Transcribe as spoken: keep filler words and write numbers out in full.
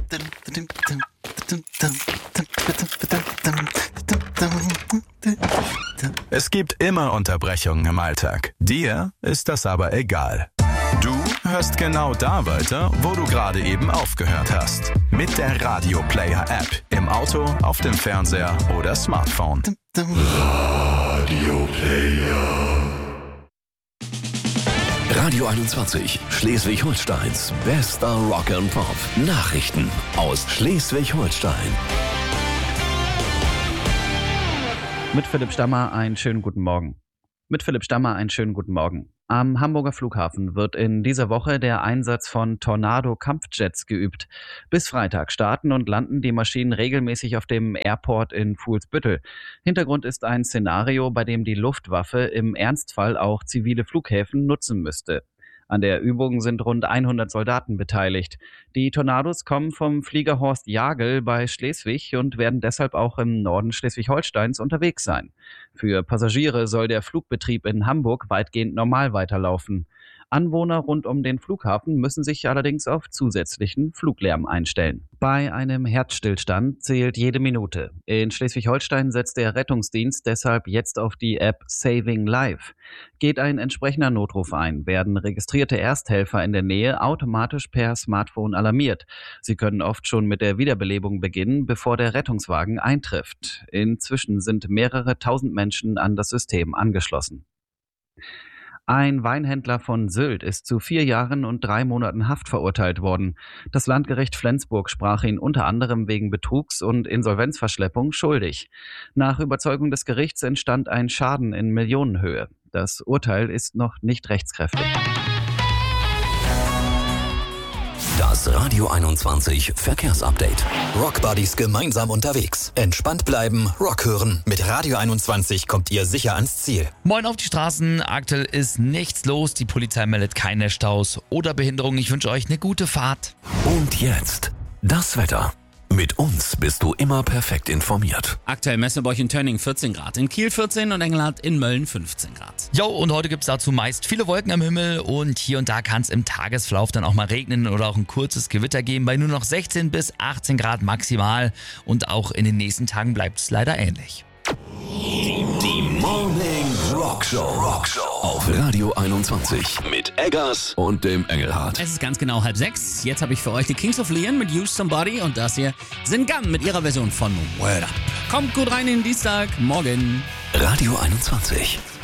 Es gibt immer Unterbrechungen im Alltag. Dir ist das aber egal. Du hörst genau da weiter, wo du gerade eben aufgehört hast. Mit der Radio Player App. Im Auto, auf dem Fernseher oder Smartphone. Radio Player. Radio einundzwanzig, Schleswig-Holsteins bester Rock and Pop. Nachrichten aus Schleswig-Holstein. Mit Philipp Stammer einen schönen guten Morgen. Mit Philipp Stammer einen schönen guten Morgen. Am Hamburger Flughafen wird in dieser Woche der Einsatz von Tornado-Kampfjets geübt. Bis Freitag starten und landen die Maschinen regelmäßig auf dem Airport in Fuhlsbüttel. Hintergrund ist ein Szenario, bei dem die Luftwaffe im Ernstfall auch zivile Flughäfen nutzen müsste. An der Übung sind rund hundert Soldaten beteiligt. Die Tornados kommen vom Flieger Horst Jagel bei Schleswig und werden deshalb auch im Norden Schleswig-Holsteins unterwegs sein. Für Passagiere soll der Flugbetrieb in Hamburg weitgehend normal weiterlaufen. Anwohner rund um den Flughafen müssen sich allerdings auf zusätzlichen Fluglärm einstellen. Bei einem Herzstillstand zählt jede Minute. In Schleswig-Holstein setzt der Rettungsdienst deshalb jetzt auf die App Saving Life. Geht ein entsprechender Notruf ein, werden registrierte Ersthelfer in der Nähe automatisch per Smartphone alarmiert. Sie können oft schon mit der Wiederbelebung beginnen, bevor der Rettungswagen eintrifft. Inzwischen sind mehrere tausend Menschen an das System angeschlossen. Ein Weinhändler von Sylt ist zu vier Jahren und drei Monaten Haft verurteilt worden. Das Landgericht Flensburg sprach ihn unter anderem wegen Betrugs und Insolvenzverschleppung schuldig. Nach Überzeugung des Gerichts entstand ein Schaden in Millionenhöhe. Das Urteil ist noch nicht rechtskräftig. Das Radio einundzwanzig Verkehrsupdate. Rockbuddies gemeinsam unterwegs. Entspannt bleiben, Rock hören. Mit Radio einundzwanzig kommt ihr sicher ans Ziel. Moin auf die Straßen. Aktuell ist nichts los. Die Polizei meldet keine Staus oder Behinderungen. Ich wünsche euch eine gute Fahrt. Und jetzt das Wetter. Mit uns bist du immer perfekt informiert. Aktuell messen wir bei euch in Tönning vierzehn Grad, in Kiel vierzehn und Engelhardt in Mölln fünfzehn Grad. Jo, und heute gibt's dazu meist viele Wolken am Himmel und hier und da kann es im Tagesverlauf dann auch mal regnen oder auch ein kurzes Gewitter geben bei nur noch sechzehn bis achtzehn Grad maximal und auch in den nächsten Tagen bleibt es leider ähnlich. Die Morning Rock Show. Rock Show auf Radio einundzwanzig mit Eggers und dem Engelhardt. Es ist ganz genau halb sechs. Jetzt habe ich für euch die Kings of Leon mit Use Somebody und das hier sind Gun mit ihrer Version von Word Up. Kommt gut rein in den Dienstag. Morgen. Radio einundzwanzig.